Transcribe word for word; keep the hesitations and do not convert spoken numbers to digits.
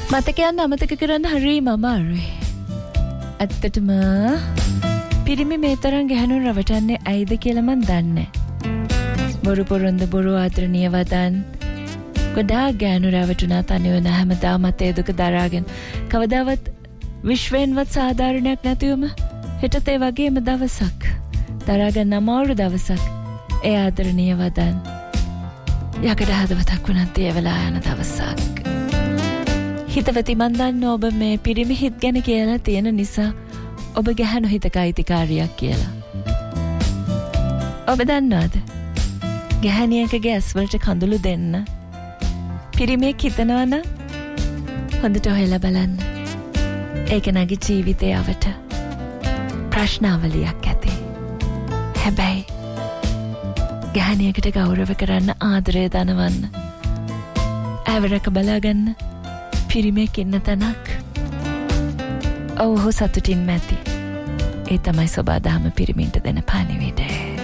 මතකයන් අමතක කරන්න හරිම අමාරුයි. ඇත්තටම පිරිමි මේ තරම් ගැහණුන් රවටන්නේ ඇයිද කියලා මන් දන්නේ. බොරු පොරොන්දු බොරු ආදරණීය වදන් ගොඩාක් ගැහණු රවටුණා තනිව නැහැමදාමත් ඒ දුක දරාගෙන කවදාවත් විශ්වෙන්වත් සාධාරණයක් නැතිවම හෙටත් ඒ වගේම දවසක් දරාගන්න අමාරු දවසක් ඒ ආදරණීය වදන් යකඩ හදවතක් වුණත් තියවලා යන දවසක්. හිතවති මන් දන්න ඔබ මේ පිරිමි හිත් ගැන කියලා තියෙන නිසා ඔබ ගැහණු හිතක අයිතිකාරියක් කියලා. ඔබ දන්නවද? ගැහණියකගේ ඇස්වලට කඳුළු දෙන්න පිරිමියෙක් හිතනවා නම් හොඳට හොයලා බලන්න. ඒක නගේ ජීවිතේ අවට ප්‍රශ්නාවලියක් ඇති. හැබැයි ගැහණියකට ගෞරව කරන්න ආදරය දනවන්න ඇවරක බලාගන්න පිරිමියෙක් ඉන්න තැනක් ඔවුහු සතුටින් මැති. ඒ තමයි සොබාදහම පිරිමින්ට දෙන පණිවිඩය.